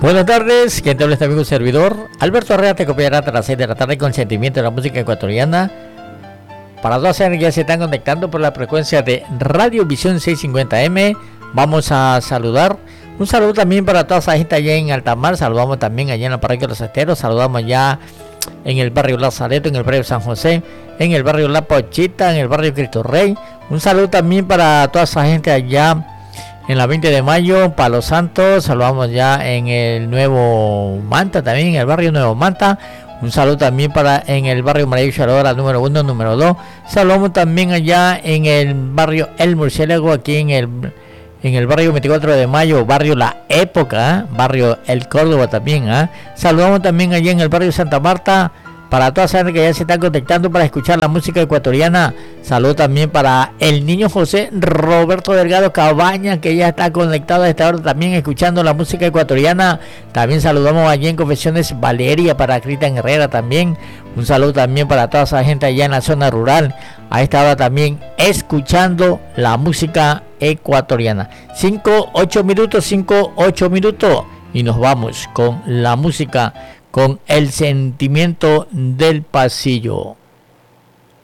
Buenas tardes, quien te habla este amigo servidor Alberto Arrea. Te copiará hasta las 6 de la tarde con sentimiento de la música ecuatoriana. Para todas las que ya se están conectando por la frecuencia de Radio Visión 650M, vamos a saludar. Un saludo también para toda esa gente allá en Altamar. Saludamos también allá en la parroquia de los Esteros. Saludamos ya en el barrio Lazareto, en el barrio San José, en el barrio La Pochita, en el barrio Cristo Rey. Un saludo también para toda esa gente allá en la 20 de mayo, Palo Santo. Saludamos ya en el Nuevo Manta, también en el barrio Nuevo Manta. Un saludo también para en el barrio María Charadora número 1, número 2. Saludamos también allá en el barrio El Murciélago, aquí en el barrio 24 de mayo, barrio La Época, barrio El Córdoba también. Saludamos también allá en el barrio Santa Marta, para todas las que ya se están conectando para escuchar la música ecuatoriana. Saludos también para el niño José Roberto Delgado Cabaña, que ya está conectado a esta hora también escuchando la música ecuatoriana. También saludamos allí en Confesiones Valeria para Cristian Herrera también. Un saludo también para toda esa gente allá en la zona rural, a esta hora también escuchando la música ecuatoriana. 5-8 minutos y nos vamos con la música, con el sentimiento del pasillo.